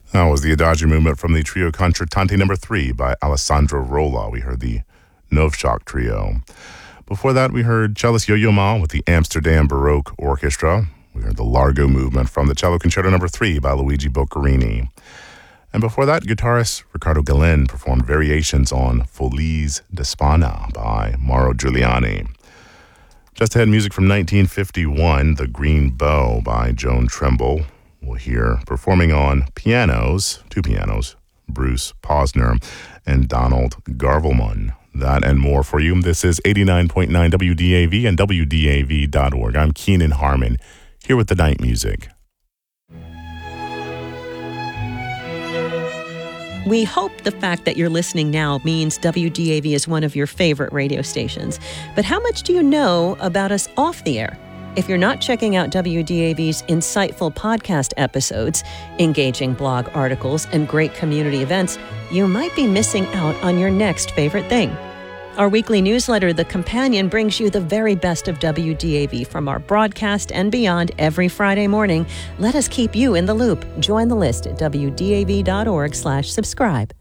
That was the Adagio movement from the trio Concertante No. 3 by Alessandro Rolla. We heard the Novchok Trio. Before that, we heard cellist Yo-Yo Ma with the Amsterdam Baroque Orchestra. We heard the Largo movement from the Cello Concerto No. 3 by Luigi Boccherini. And before that, guitarist Ricardo Gallin performed variations on Folies d'Espana by Mauro Giuliani. Just ahead, music from 1951, The Green Bow by Joan Trimble. We'll hear performing on pianos, two pianos, Bruce Posner and Donald Garvelman. That and more for you. This is 89.9 WDAV and WDAV.org. I'm Keenan Harmon, here with the night music. We hope the fact that you're listening now means WDAV is one of your favorite radio stations. But how much do you know about us off the air? If you're not checking out WDAV's insightful podcast episodes, engaging blog articles, and great community events, you might be missing out on your next favorite thing. Our weekly newsletter, The Companion, brings you the very best of WDAV from our broadcast and beyond every Friday morning. Let us keep you in the loop. Join the list at WDAV.org/subscribe.